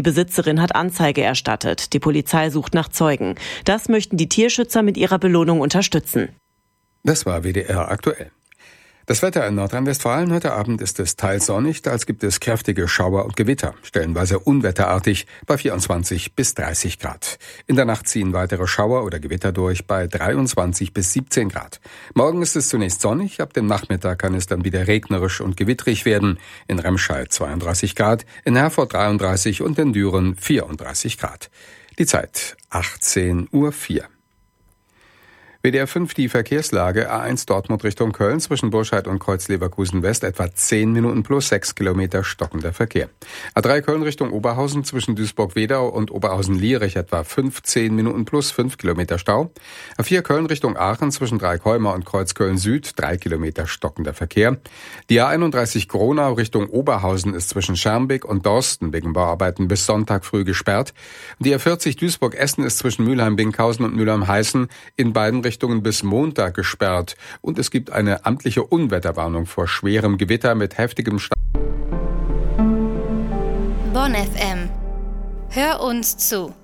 Besitzerin hat Anzeige erstattet. Die Polizei sucht nach Zeugen. Das möchten die Tierschützer mit ihrer Belohnung unterstützen. Das war WDR aktuell. Das Wetter in Nordrhein-Westfalen: Heute Abend ist es teils sonnig, teils gibt es kräftige Schauer und Gewitter, stellenweise unwetterartig bei 24 bis 30 Grad. In der Nacht ziehen weitere Schauer oder Gewitter durch bei 23 bis 17 Grad. Morgen ist es zunächst sonnig, ab dem Nachmittag kann es dann wieder regnerisch und gewittrig werden. In Remscheid 32 Grad, in Herford 33 und in Düren 34 Grad. Die Zeit 18:04 Uhr. WDR 5, die Verkehrslage: A1 Dortmund Richtung Köln zwischen Burscheid und Kreuz-Leverkusen West etwa 10 Minuten plus 6 Kilometer stockender Verkehr. A3 Köln Richtung Oberhausen zwischen Duisburg-Wedau und Oberhausen-Lierich etwa 15 Minuten plus 5 Kilometer Stau. A4 Köln Richtung Aachen zwischen Dreikolmer und Kreuz Köln Süd 3 Kilometer stockender Verkehr. Die A31 Gronau Richtung Oberhausen ist zwischen Schermbeck und Dorsten wegen Bauarbeiten bis Sonntag früh gesperrt. Die A40 Duisburg-Essen ist zwischen Mülheim-Binkhausen und Mülheim-Heißen in beiden Richtungen bis Montag gesperrt, und es gibt eine amtliche Unwetterwarnung vor schwerem Gewitter mit heftigem Bonn FM. Hör uns zu.